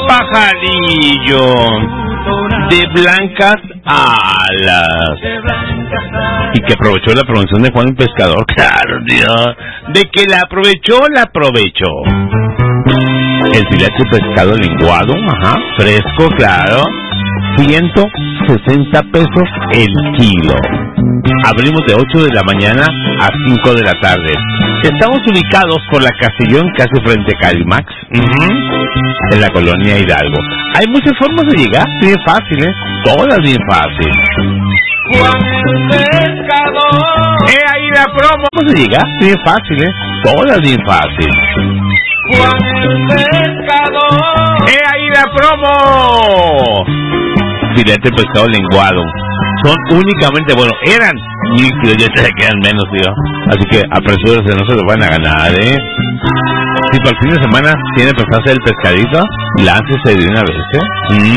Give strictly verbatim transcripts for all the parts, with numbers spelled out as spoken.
pajarillo de blancas alas. Y que aprovechó la promoción de Juan el Pescador, claro, Dios. De que la aprovechó, la aprovechó. El filete de pescado lenguado, ajá, fresco, claro. ciento sesenta pesos el kilo. Abrimos de ocho de la mañana a cinco de la tarde. Estamos ubicados por la Castellón, casi frente a Calimax, uh-huh, en la colonia Hidalgo. Hay muchas formas de llegar, bien fácil, ¿eh? Todas bien fácil. Juan el Pescador. ¡Eh, ahí la promo! ¿Cómo se llega? Bien fácil, ¿eh? Todas bien fácil. Juan el Pescador. ¡Eh, ahí la promo! Filete de pescado lenguado. Son únicamente, bueno, eran mil kilos, ya se quedan menos, tío. Así que apresúrense, no se lo van a ganar, ¿eh? Si para el fin de semana tiene pensado hacer el pescadito, láncese de una vez, ¿eh?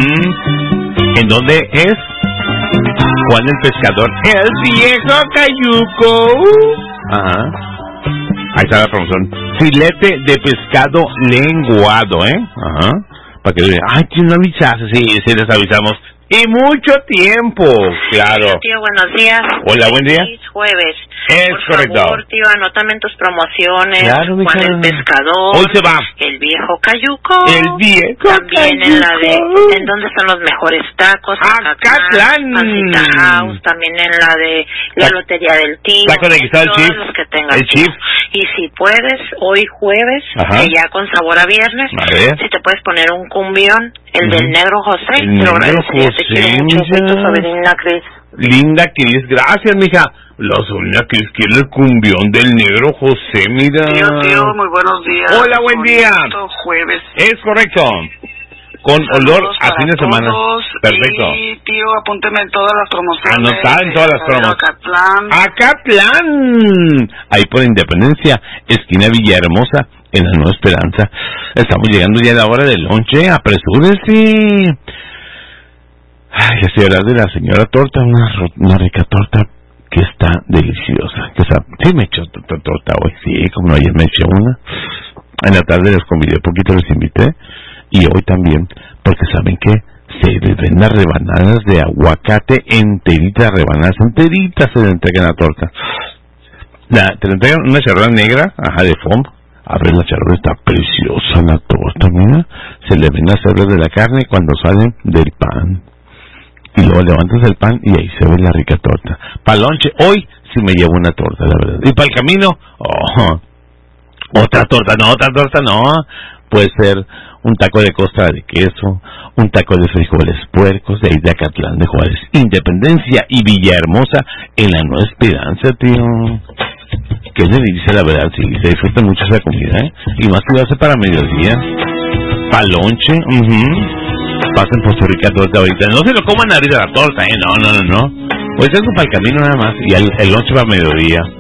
Mm. ¿En dónde es? Juan el Pescador, el viejo cayuco. Ajá. Ahí está la promoción. Filete de pescado lenguado, ¿eh? Ajá. Para que digan, ay, ¿quién no avisaste? Sí, sí, les avisamos. Y mucho tiempo, claro. Tío, buenos días. Hola, buen día. Es jueves. Es Por correcto. favor, tío, anótame en tus promociones. Claro, mi Juan cara. el Pescador. Hoy se va. El viejo cayuco. El viejo También cayuco. en la de, ¿en dónde están los mejores tacos? Acatlán. Pancita House. También en la de la Lotería del Tío. Taco de guisado, el Chief. Los que tengas. El Chief. Y si puedes, hoy jueves, Ajá, que ya con sabor a viernes, a ver, si te puedes poner un cumbión, el uh-huh, del Negro José. El Negro José, tu sobrina Cris. Linda Cris, gracias, mija. La sobrina Cris quiere el cumbión del Negro José, mira. Tío, tío, muy buenos días. Hola, buen día. Jueves. Es correcto. Con olor a fin de semana. Perfecto. Y, tío, apúnteme en todas las promociones. Anotar en todas las promos. Acatlán. Acatlán. Ahí por Independencia, esquina Villahermosa, en la Nueva Esperanza. Estamos llegando ya a la hora del lonche. Apresúrese. Ay, estoy hablando de la señora torta, una, una rica torta que está deliciosa. Que está, sí me echó torta, torta hoy, sí, como ayer me eché una. En la tarde les convidé un poquito, les invité. Y hoy también, porque saben que se les venden rebanadas de aguacate enteritas, rebanadas enteritas se le entregan a la torta. La, te le entregan una charrola negra, ajá, de foam. Abre la charrola, está preciosa la torta, mira. Se le ven las hebras de la carne cuando salen del pan. Y luego levantas el pan y ahí se ve la rica torta. Para el lonche, hoy sí me llevo una torta, la verdad. Y para el camino, oh, otra torta, no, otra torta no. Puede ser un taco de costra de queso, un taco de frijoles puercos de ahí de Acatlán de Juárez, Independencia y Villahermosa en la Nueva Esperanza, tío. Que le dice la verdad, sí, se disfruta mucho esa comida, ¿eh? Y más que lo hace para mediodía, para lonche, uh-huh. Pasen por su rica torta ahorita. No se lo coman ahorita la torta, ¿eh? No, no, no, no. Pues eso para el camino nada más. Y el, el lonche para mediodía.